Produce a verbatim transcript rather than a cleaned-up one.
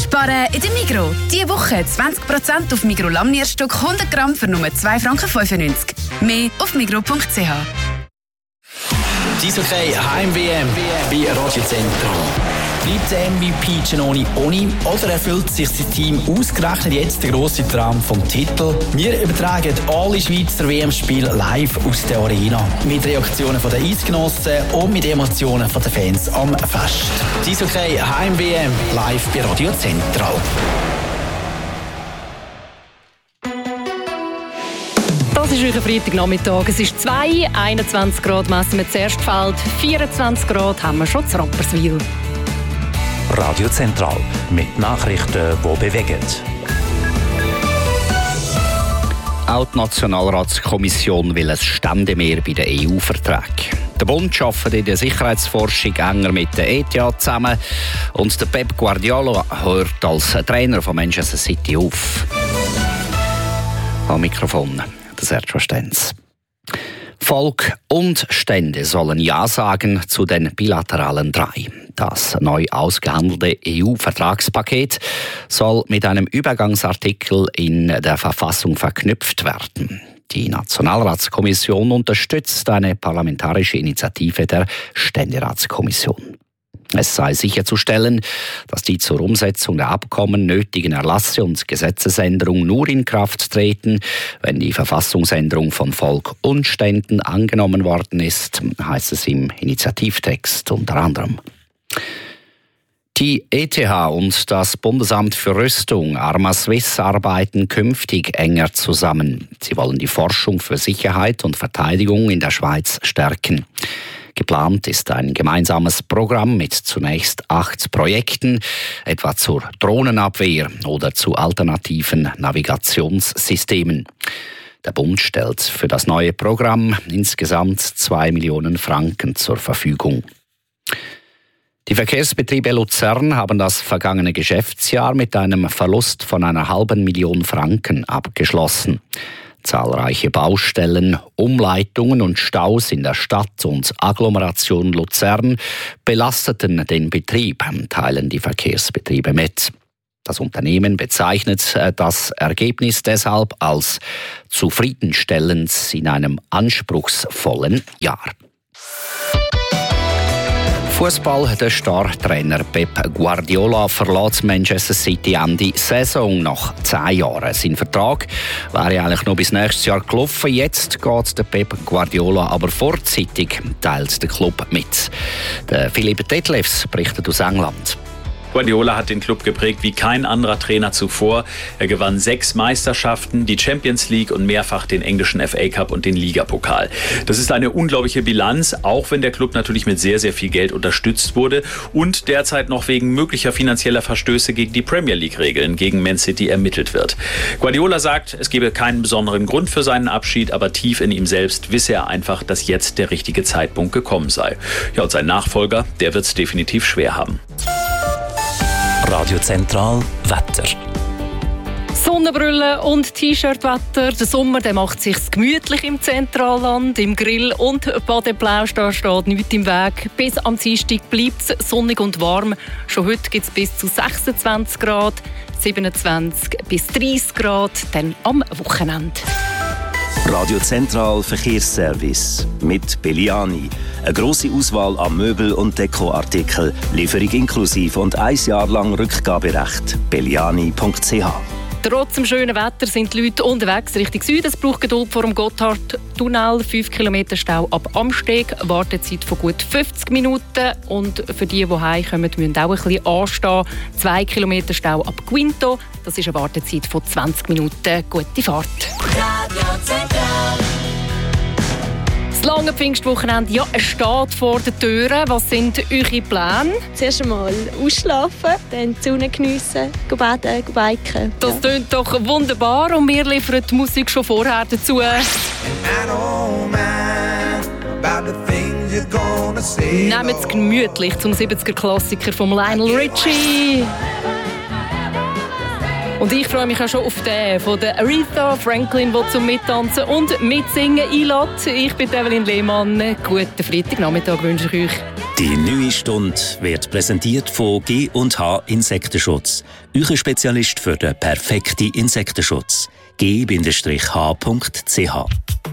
Sparen in der Migros. Diese Woche zwanzig Prozent auf Migros Lamnierstück hundert Gramm für nur zwei Franken fünfundneunzig. Mehr auf migros punkt c h. Eishockey Heim-W M bei Radio Zentral. Bleibt der M V P Giannoni ohne oder erfüllt sich sein Team ausgerechnet jetzt den grossen Traum vom Titel? Wir übertragen alle Schweizer W M-Spiele live aus der Arena. Mit Reaktionen der Eisgenossen und mit Emotionen der Fans am Fest. Eishockey Heim-W M live bei Radio Zentral. Das ist euer Freitagnachmittag. Es ist zwei, einundzwanzig Grad messen wir zuerst Erstfeld, vierundzwanzig Grad haben wir schon zu Rapperswil. Radio Zentral mit Nachrichten, die bewegen. Auch die Nationalratskommission will ein Ständemehr bei den E U-Verträgen. Der Bund arbeitet in der Sicherheitsforschung enger mit der E T H zusammen und der Pep Guardiola hört als Trainer von Manchester City auf. Am Mikrofon der Sergio Stenz. Volk und Stände sollen Ja sagen zu den bilateralen drei. Das neu ausgehandelte E U-Vertragspaket soll mit einem Übergangsartikel in der Verfassung verknüpft werden. Die Nationalratskommission unterstützt eine parlamentarische Initiative der Ständeratskommission. Es sei sicherzustellen, dass die zur Umsetzung der Abkommen nötigen Erlasse und Gesetzesänderungen nur in Kraft treten, wenn die Verfassungsänderung von Volk und Ständen angenommen worden ist, heißt es im Initiativtext unter anderem. Die E T H und das Bundesamt für Rüstung, Arma-Swiss, arbeiten künftig enger zusammen. Sie wollen die Forschung für Sicherheit und Verteidigung in der Schweiz stärken. Geplant ist ein gemeinsames Programm mit zunächst acht Projekten, etwa zur Drohnenabwehr oder zu alternativen Navigationssystemen. Der Bund stellt für das neue Programm insgesamt zwei Millionen Franken zur Verfügung. Die Verkehrsbetriebe Luzern haben das vergangene Geschäftsjahr mit einem Verlust von einer halben Million Franken abgeschlossen. Zahlreiche Baustellen, Umleitungen und Staus in der Stadt und Agglomeration Luzern belasteten den Betrieb, teilen die Verkehrsbetriebe mit. Das Unternehmen bezeichnet das Ergebnis deshalb als zufriedenstellend in einem anspruchsvollen Jahr. Fußball, der Star-Trainer Pep Guardiola verlässt Manchester City Ende Saison nach zehn Jahren. Sein Vertrag wäre eigentlich noch bis nächstes Jahr gelaufen. Jetzt geht der Pep Guardiola aber vorzeitig, teilt der Club mit. Der Philipp Detlefs berichtet aus England. Guardiola hat den Club geprägt wie kein anderer Trainer zuvor. Er gewann sechs Meisterschaften, die Champions League und mehrfach den englischen F A Cup und den Ligapokal. Das ist eine unglaubliche Bilanz, auch wenn der Club natürlich mit sehr, sehr viel Geld unterstützt wurde und derzeit noch wegen möglicher finanzieller Verstöße gegen die Premier League-Regeln gegen Man City ermittelt wird. Guardiola sagt, es gebe keinen besonderen Grund für seinen Abschied, aber tief in ihm selbst wisse er einfach, dass jetzt der richtige Zeitpunkt gekommen sei. Ja, und sein Nachfolger, der wird es definitiv schwer haben. Radio Zentral Wetter. Sonnenbrille und T-Shirt-Wetter. Der Sommer der macht sich gemütlich im Zentralland. Im Grill- und Badeplausch da steht nichts im Weg. Bis am Dienstag bleibt es sonnig und warm. Schon heute gibt es bis zu sechsundzwanzig Grad, siebenundzwanzig bis dreißig Grad, dann am Wochenende. Radio Zentral Verkehrsservice mit Belliani. Eine grosse Auswahl an Möbel- und Dekoartikeln, Lieferung inklusive und ein Jahr lang Rückgaberecht. belliani punkt c h. Trotz dem schönen Wetter sind die Leute unterwegs Richtung Süden. Es braucht Geduld vor dem Gotthardtunnel. fünf Kilometer Stau ab Amsteg. Wartezeit von gut fünfzig Minuten. Und für die, die heimkommen, müssen auch ein bisschen anstehen. zwei Kilometer Stau ab Quinto. Das ist eine Wartezeit von zwanzig Minuten. Gute Fahrt. Das lange Pfingstwochenende, ja, es steht vor den Türen. Was sind eure Pläne? Zuerst einmal ausschlafen, dann die Sonne geniessen, baden, biken. Das klingt doch wunderbar und wir liefern die Musik schon vorher dazu. Nehmt es gemütlich zum siebziger-Klassiker von Lionel Richie. Und ich freue mich auch schon auf den von der Aretha Franklin, der zum Mittanzen und Mitsingen einlädt. Ich bin Evelyn Lehmann. Guten Freitagnachmittag wünsche ich euch. Die neue Stunde wird präsentiert von G und H Insektenschutz. Euer Spezialist für den perfekten Insektenschutz. G H punkt C H